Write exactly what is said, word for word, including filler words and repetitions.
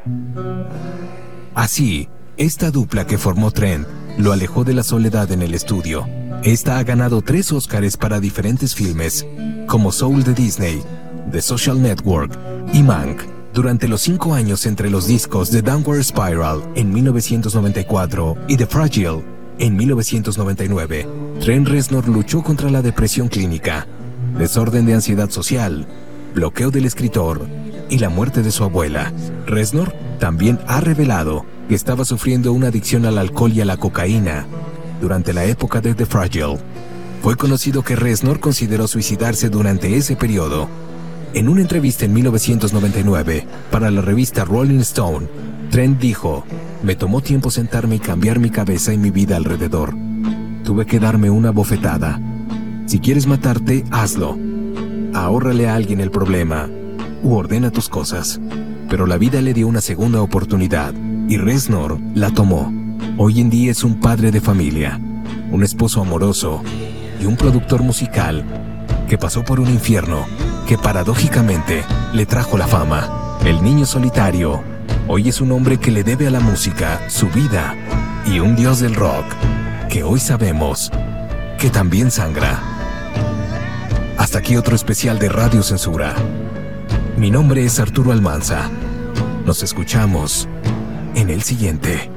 Así, esta dupla que formó Trent lo alejó de la soledad en el estudio. Esta ha ganado tres Óscares para diferentes filmes, como Soul de Disney, The Social Network y Mank. Durante los cinco años entre los discos de Downward Spiral en mil novecientos noventa y cuatro y The Fragile en mil novecientos noventa y nueve, Trent Reznor luchó contra la depresión clínica, desorden de ansiedad social, bloqueo del escritor y la muerte de su abuela. Reznor también ha revelado que estaba sufriendo una adicción al alcohol y a la cocaína durante la época de The Fragile. Fue conocido que Reznor consideró suicidarse durante ese periodo. En una entrevista en mil novecientos noventa y nueve para la revista Rolling Stone, Trent dijo: "Me tomó tiempo sentarme y cambiar mi cabeza y mi vida alrededor. Tuve que darme una bofetada. Si quieres matarte, hazlo. Ahórrale a alguien el problema u ordena tus cosas". Pero la vida le dio una segunda oportunidad y Reznor la tomó. Hoy en día es un padre de familia, un esposo amoroso y un productor musical que pasó por un infierno que paradójicamente le trajo la fama. El niño solitario hoy es un hombre que le debe a la música su vida y un dios del rock que hoy sabemos que también sangra. Hasta aquí otro especial de Radio Censura. Mi nombre es Arturo Almanza. Nos escuchamos en el siguiente.